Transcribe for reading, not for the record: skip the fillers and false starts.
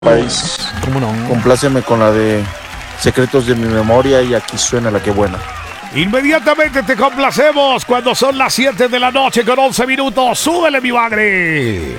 país. ¿Cómo no? Compláceme con la de Secretos de mi memoria y Aquí suena la que buena. Inmediatamente te complacemos cuando son las 7 de la noche con 11 minutos. ¡Súbele, mi madre!